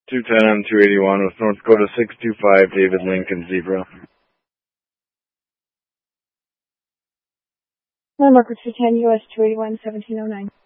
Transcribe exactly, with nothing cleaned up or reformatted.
two ten on two eighty-one with North Dakota six two five, David Lincoln Zebra. Marker two ten, U S two eighty-one, seventeen oh nine.